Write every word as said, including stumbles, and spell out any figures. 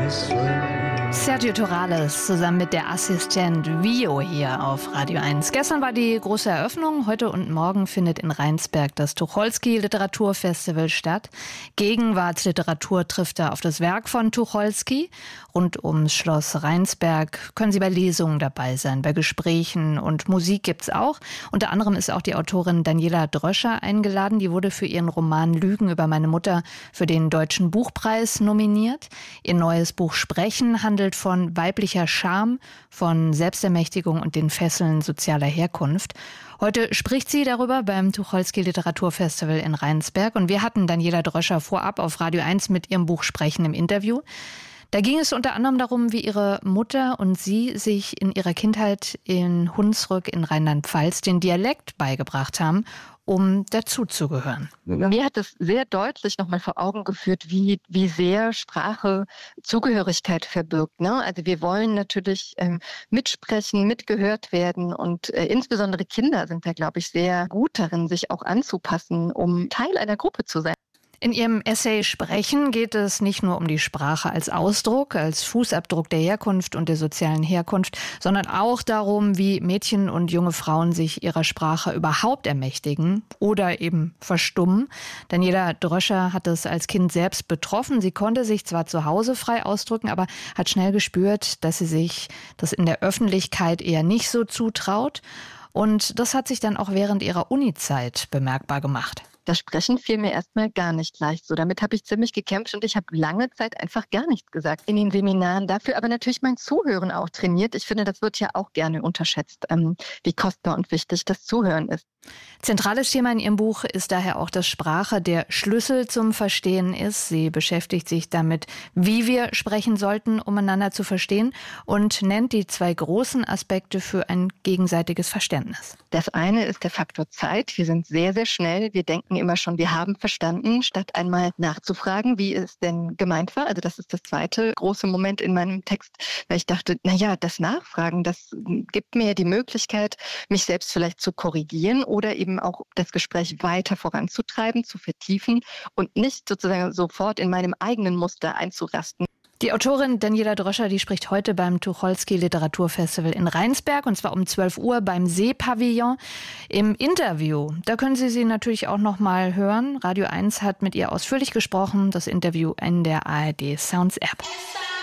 Sergio Torales zusammen mit der Assistent Vio hier auf Radio eins. Gestern war die große Eröffnung. Heute und morgen findet in Rheinsberg das Tucholsky Literaturfestival statt. Gegenwartsliteratur trifft da auf das Werk von Tucholsky. Rund ums Schloss Rheinsberg können Sie bei Lesungen dabei sein, bei Gesprächen, und Musik gibt's auch. Unter anderem ist auch die Autorin Daniela Dröscher eingeladen. Die wurde für ihren Roman Lügen über meine Mutter für den Deutschen Buchpreis nominiert. Ihr neues Buch Sprechen handelt von weiblicher Scham, von Selbstermächtigung und den Fesseln sozialer Herkunft. Heute spricht sie darüber beim Tucholsky Literaturfestival in Rheinsberg. Und wir hatten Daniela Dröscher vorab auf Radio eins mit ihrem Buch Sprechen im Interview. Da ging es unter anderem darum, wie ihre Mutter und sie sich in ihrer Kindheit in Hunsrück in Rheinland-Pfalz den Dialekt beigebracht haben, um dazuzugehören. Mir hat es sehr deutlich nochmal vor Augen geführt, wie, wie sehr Sprache Zugehörigkeit verbirgt. Ne? Also wir wollen natürlich ähm, mitsprechen, mitgehört werden, und äh, insbesondere Kinder sind da, glaube ich, sehr gut darin, sich auch anzupassen, um Teil einer Gruppe zu sein. In ihrem Essay Sprechen geht es nicht nur um die Sprache als Ausdruck, als Fußabdruck der Herkunft und der sozialen Herkunft, sondern auch darum, wie Mädchen und junge Frauen sich ihrer Sprache überhaupt ermächtigen oder eben verstummen. Daniela Dröscher hat es als Kind selbst betroffen. Sie konnte sich zwar zu Hause frei ausdrücken, aber hat schnell gespürt, dass sie sich das in der Öffentlichkeit eher nicht so zutraut. Und das hat sich dann auch während ihrer Uni-Zeit bemerkbar gemacht. Das Sprechen fiel mir erstmal gar nicht leicht. So, damit habe ich ziemlich gekämpft, und ich habe lange Zeit einfach gar nichts gesagt in den Seminaren. Dafür aber natürlich mein Zuhören auch trainiert. Ich finde, das wird ja auch gerne unterschätzt, ähm, wie kostbar und wichtig das Zuhören ist. Zentrales Thema in ihrem Buch ist daher auch, dass Sprache der Schlüssel zum Verstehen ist. Sie beschäftigt sich damit, wie wir sprechen sollten, um einander zu verstehen, und nennt die zwei großen Aspekte für ein gegenseitiges Verständnis. Das eine ist der Faktor Zeit. Wir sind sehr, sehr schnell. Wir denken immer schon, wir haben verstanden, statt einmal nachzufragen, wie es denn gemeint war. Also das ist das zweite große Moment in meinem Text, weil ich dachte, na ja, das Nachfragen, das gibt mir die Möglichkeit, mich selbst vielleicht zu korrigieren oder eben auch das Gespräch weiter voranzutreiben, zu vertiefen und nicht sozusagen sofort in meinem eigenen Muster einzurasten. Die Autorin Daniela Dröscher, die spricht heute beim Tucholsky Literaturfestival in Rheinsberg, und zwar um zwölf Uhr beim Seepavillon. Im Interview, da können Sie sie natürlich auch noch mal hören. Radio eins hat mit ihr ausführlich gesprochen. Das Interview in der A R D Sounds App.